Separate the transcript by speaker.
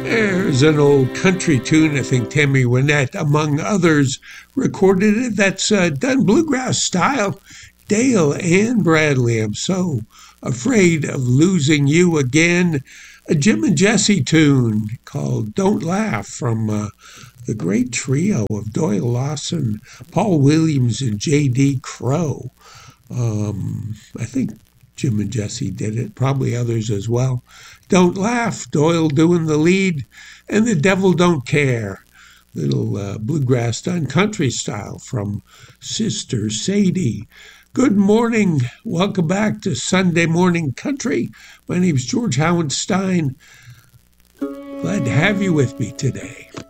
Speaker 1: There's an old country tune, I think Tammy Wynette, among others, recorded it. That's done bluegrass style. Dale and Bradley, I'm so afraid of losing you again. A Jim and Jesse tune called Don't Laugh from the great trio of Doyle Lawson, Paul Williams, and J.D. Crowe. I think Jim and Jesse did it, probably others as well. Don't Laugh, Doyle doing the lead, and The Devil Don't Care. Little bluegrass done country style from Sister Sadie. Good morning. Welcome back to Sunday Morning Country. My name's George Howenstein. Glad to have you with me today.